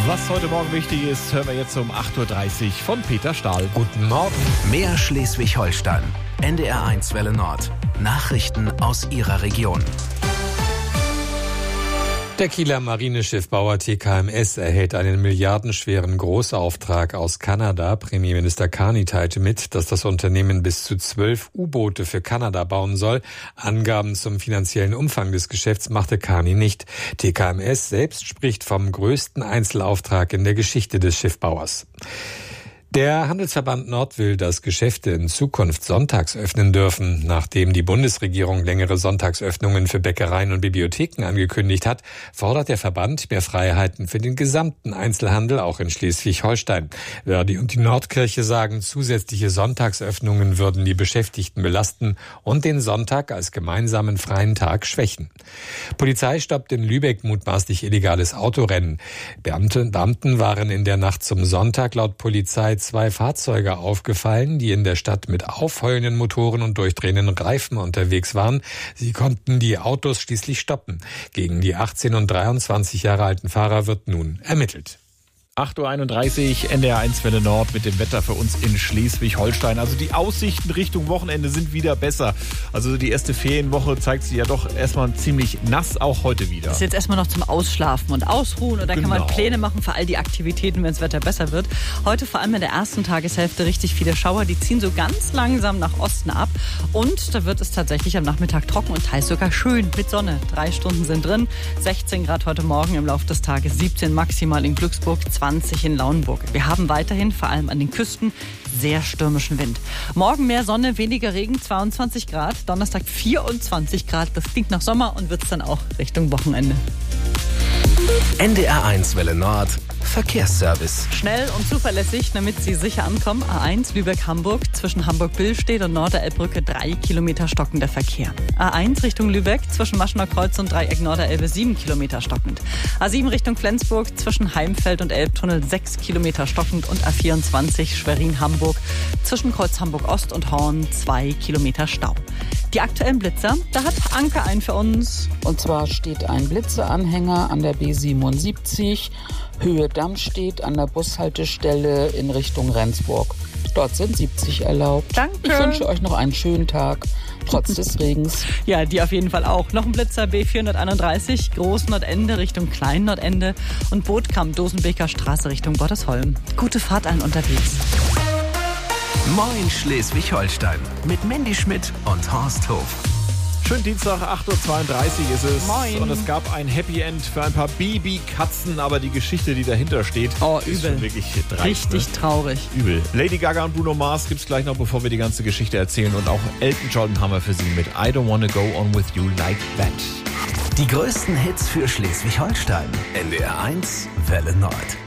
Was heute Morgen wichtig ist, hören wir jetzt um 8.30 Uhr von Peter Stahl. Guten Morgen. Mehr Schleswig-Holstein. NDR1 Welle Nord. Nachrichten aus Ihrer Region. Der Kieler Marineschiffbauer TKMS erhält einen milliardenschweren Großauftrag aus Kanada. Premierminister Carney teilte mit, dass das Unternehmen bis zu 12 U-Boote für Kanada bauen soll. Angaben zum finanziellen Umfang des Geschäfts machte Carney nicht. TKMS selbst spricht vom größten Einzelauftrag in der Geschichte des Schiffbauers. Der Handelsverband Nord will, dass Geschäfte in Zukunft sonntags öffnen dürfen. Nachdem die Bundesregierung längere Sonntagsöffnungen für Bäckereien und Bibliotheken angekündigt hat, fordert der Verband mehr Freiheiten für den gesamten Einzelhandel, auch in Schleswig-Holstein. Verdi und die Nordkirche sagen, zusätzliche Sonntagsöffnungen würden die Beschäftigten belasten und den Sonntag als gemeinsamen freien Tag schwächen. Polizei stoppt in Lübeck mutmaßlich illegales Autorennen. Beamten waren in der Nacht zum Sonntag laut Polizei 2 Fahrzeuge aufgefallen, die in der Stadt mit aufheulenden Motoren und durchdrehenden Reifen unterwegs waren. Sie konnten die Autos schließlich stoppen. Gegen die 18 und 23 Jahre alten Fahrer wird nun ermittelt. 8.31 Uhr, NDR1 Welle Nord mit dem Wetter für uns in Schleswig-Holstein. Also die Aussichten Richtung Wochenende sind wieder besser. Also die erste Ferienwoche zeigt sich ja doch erstmal ziemlich nass, auch heute wieder. Das ist jetzt erstmal noch zum Ausschlafen und Ausruhen und dann kann man Pläne machen für all die Aktivitäten, wenn das Wetter besser wird. Heute vor allem in der ersten Tageshälfte richtig viele Schauer, die ziehen so ganz langsam nach Osten ab und da wird es tatsächlich am Nachmittag trocken und teils sogar schön mit Sonne. 3 Stunden sind drin, 16 Grad heute Morgen im Laufe des Tages, 17 maximal in Glücksburg, 20 in Lauenburg. Wir haben weiterhin, vor allem an den Küsten, sehr stürmischen Wind. Morgen mehr Sonne, weniger Regen, 22 Grad. Donnerstag 24 Grad. Das klingt nach Sommer und wird es dann auch Richtung Wochenende. NDR1 Welle Nord. Verkehrsservice. Schnell und zuverlässig, damit Sie sicher ankommen. A1 Lübeck-Hamburg zwischen Hamburg-Billstedt und Norderelbbrücke 3 Kilometer stockender Verkehr. A1 Richtung Lübeck zwischen Maschener Kreuz und Dreieck Norderelbe 7 Kilometer stockend. A7 Richtung Flensburg zwischen Heimfeld und Elbtunnel 6 Kilometer stockend und A24 Schwerin-Hamburg zwischen Kreuz Hamburg-Ost und Horn 2 Kilometer Stau. Die aktuellen Blitzer, da hat Anke einen für uns. Und zwar steht ein Blitzeranhänger an der B77, Höhe Dammstedt an der Bushaltestelle in Richtung Rendsburg. Dort sind 70 erlaubt. Danke. Ich wünsche euch noch einen schönen Tag, trotz des Regens. Ja, die auf jeden Fall auch. Noch ein Blitzer B431, Groß-Nordende Richtung Klein-Nordende und Bootkamp, Dosenbeker Straße Richtung Bottersholm. Gute Fahrt allen unterwegs. Moin Schleswig-Holstein mit Mandy Schmidt und Horst Hof. Schönen Dienstag, 8.32 Uhr ist es. Moin. Und es gab ein Happy End für ein paar Babykatzen, aber die Geschichte, die dahinter steht, ist übel. schon wirklich dreist. Richtig traurig. Übel. Lady Gaga und Bruno Mars gibt's gleich noch, bevor wir die ganze Geschichte erzählen. Und auch Elton John haben wir für Sie mit I Don't Wanna Go On With You Like That. Die größten Hits für Schleswig-Holstein. NDR1 Welle Nord.